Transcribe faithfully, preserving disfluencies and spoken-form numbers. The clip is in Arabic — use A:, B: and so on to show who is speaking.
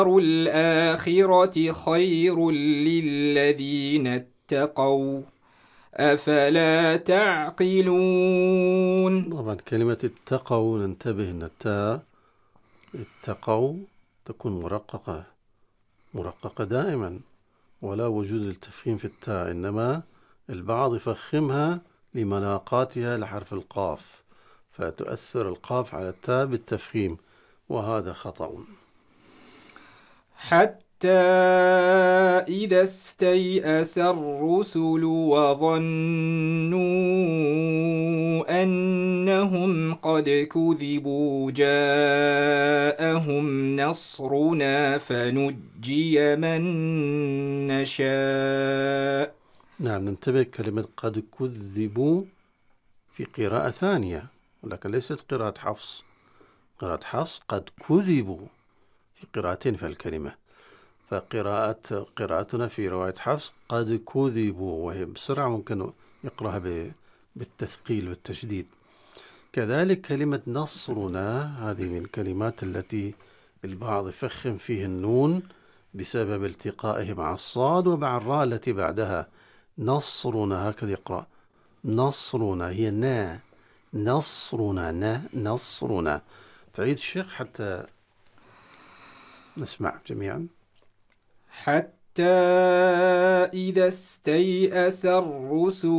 A: الآخرة خير للذين اتقوا أفلا تعقلون.
B: طبعا كلمة اتقوا ننتبه أن التاء اتقوا تكون مرققة مرققة دائما، ولا وجود للتفخيم في التاء، إنما البعض يفخمها لملاقاتها لحرف القاف، فتؤثر القاف على التاء بالتفخيم، وهذا خطأ.
A: حتى إذا استيأس الرسل وظنوا أنهم قد كذبوا جاءهم نصرنا فنجي من نشاء.
B: نعم، ننتبه كلمة قد كذبوا في قراءة ثانية، ولكن ليست قراءة حفص. قراءة حفص قد كذبوا في قراءتين في الكلمة، فقراءة قراءتنا في رواية حفص قد كذبوا، وهي بسرعة ممكن يقرأها بالتثقيل والتشديد. كذلك كلمة نصرنا هذه من الكلمات التي البعض يفخم فيه النون بسبب التقائه مع الصاد ومع الراء التي بعدها. نصرنا هكذا يقرأ، نصرنا هي نا، نصرنا نا نصرنا. تعيد الشيخ حتى نسمع جميعا.
A: حتى إذا استيأس الرسل